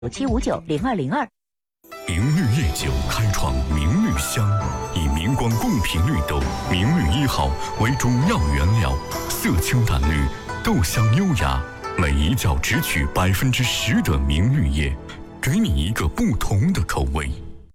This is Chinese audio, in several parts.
97590202。 明绿夜酒开创明绿香，以明光贡品绿豆明绿1号为主要原料，色清淡绿，豆香优雅，每一窖只取10%的明绿叶，给你一个不同的口味。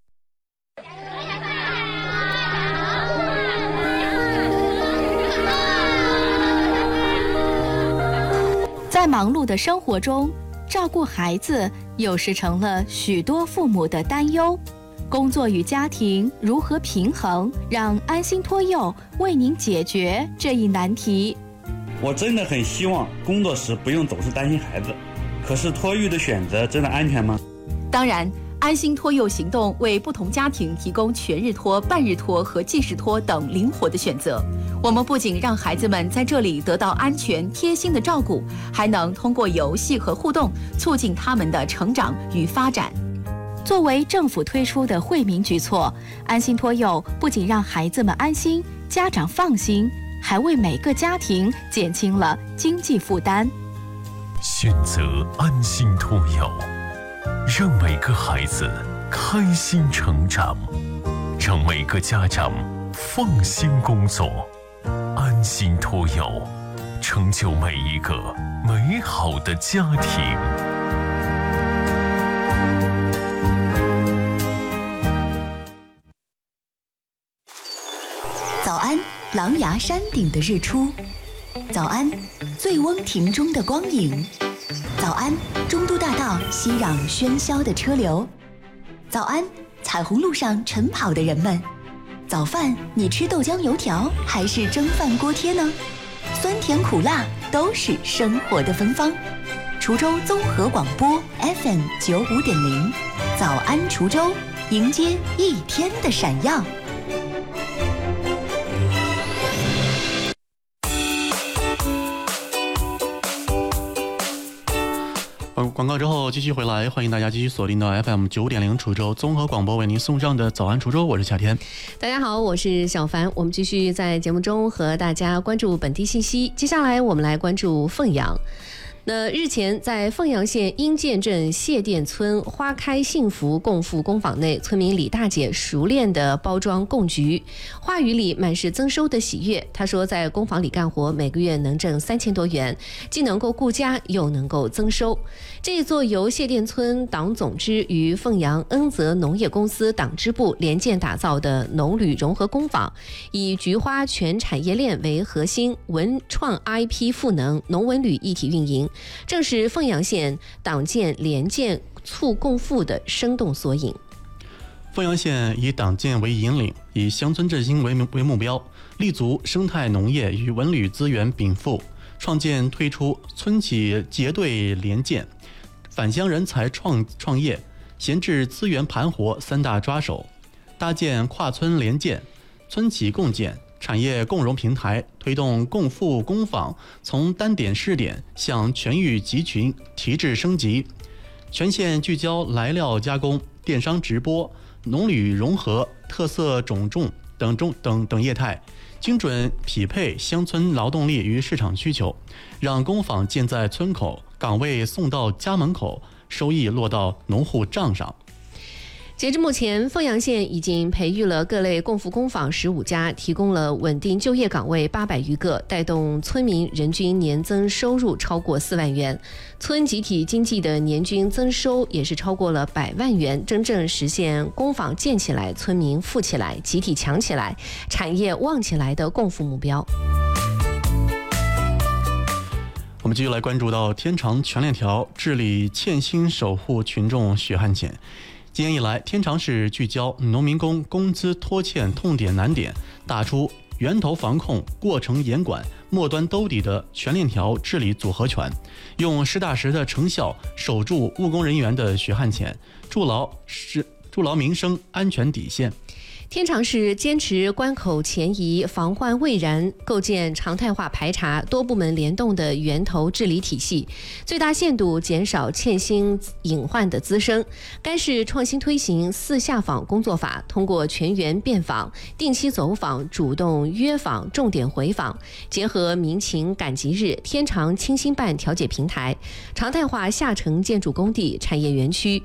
在忙碌的生活中，照顾孩子有时成了许多父母的担忧。工作与家庭如何平衡？让安心托幼为您解决这一难题。 我真的很希望工作时不用总是担心孩子，可是托育的选择真的安全吗？ 当然，安心托幼行动为不同家庭提供全日托、半日托和即时托等灵活的选择。我们不仅让孩子们在这里得到安全贴心的照顾，还能通过游戏和互动促进他们的成长与发展。 作为政府推出的惠民举措，安心托幼不仅让孩子们安心，家长放心，还为每个家庭减轻了经济负担。 选择安心托幼，让每个孩子开心成长，让每个家长放心工作。安心托幼，成就每一个美好的家庭。 早安，狼牙山顶的日出；早安，醉翁亭中的光影；早安，中都大道熙攘喧嚣的车流；早安，彩虹路上晨跑的人们。早饭你吃豆浆油条还是蒸饭锅贴呢？酸甜苦辣都是生活的芬芳。滁州综合广播 FM 95.0，早安滁州，迎接一天的闪耀。 广告之后继续回来，欢迎大家继续锁定到 FM 9.0滁州综合广播为您送上的早安滁州，我是夏天。 大家好，我是小凡。我们继续在节目中和大家关注本地信息。接下来我们来关注凤阳。那日前，在凤阳县英建镇谢店村花开幸福共富工坊内，村民李大姐熟练地包装贡菊，话语里满是增收的喜悦。她说，在工坊里干活，每个月能挣3000多元，既能够顾家，又能够增收。这座由谢店村党总支与凤阳恩泽农业公司党支部联建打造的农旅融合工坊，以菊花全产业链为核心，文创 IP 赋能，农文旅一体运营，正是凤阳县党建联建促共富的生动缩影。 凤阳县以党建为引领，以乡村振兴为目标，立足生态农业与文旅资源禀赋，创建推出村企结对联建、返乡人才创业、闲置资源盘活3大抓手，搭建跨村联建、村企共建、产业共融平台，推动共富工坊从单点试点向全域集群提质升级。全县聚焦来料加工、电商直播、农旅融合、特色种等业态，精准匹配乡村劳动力与市场需求，让工坊建在村口，岗位送到家门口，收益落到农户账上。 截至目前，凤阳县已经培育了各类共富工坊15家，提供了稳定就业岗位800余个，带动村民人均年增收入超过4万元，村集体经济的年均增收也是超过了100万元，真正实现工坊建起来、村民富起来、集体强起来、产业旺起来的共富目标。 我们继续来关注到天长全链条治理欠薪守护群众血汗钱。今年以来，天长市聚焦农民工工资拖欠痛点难点，打出源头防控、过程严管、末端兜底的全链条治理组合拳，用实打实的成效守住务工人员的血汗钱，筑牢民生安全底线。 天长市坚持关口前移、防患未然，构建常态化排查、多部门联动的源头治理体系，最大限度减少欠薪隐患的滋生。该市创新推行4下访工作法，通过全员遍访、定期走访、主动约访、重点回访，结合民情赶集日、天长清新办调解平台，常态化下沉建筑工地、产业园区、